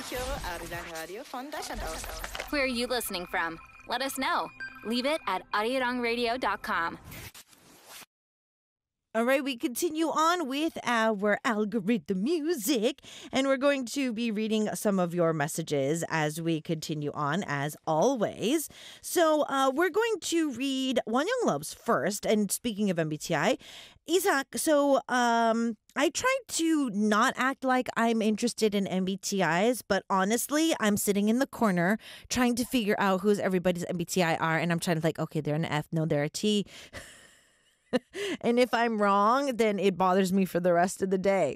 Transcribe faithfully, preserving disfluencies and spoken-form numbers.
Ich höre Arirang Radio von Deutschland aus. Where are you listening from? Let us know. Leave it at arirang radio dot com. All right, we continue on with our algorithm music, and we're going to be reading some of your messages as we continue on, as always. So uh, we're going to read One Young Loves first, and speaking of M B T I, Isaac, so um, I try to not act like I'm interested in M B T Is, but honestly, I'm sitting in the corner trying to figure out who's everybody's M B T I are, and I'm trying to like, okay, they're an F, no, they're a T. And if I'm wrong, then it bothers me for the rest of the day.